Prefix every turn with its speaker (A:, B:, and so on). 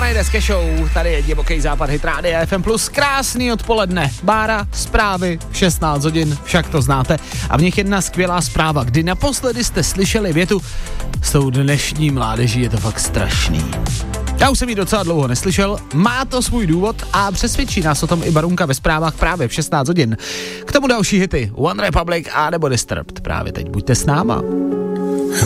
A: Friday Show, tady je divoký západ Hit Rádia FM+, krásný odpoledne, Bára, zprávy, 16 hodin, však to znáte, a v nich jedna skvělá zpráva, kdy naposledy jste slyšeli větu: s tou dnešní mládeží je to fakt strašný. Já už jsem ji docela dlouho neslyšel, má to svůj důvod a přesvědčí nás o tom i Barunka ve zprávách právě v 16 hodin. K tomu další hity, One Republic a nebo Disturbed, právě teď buďte s náma.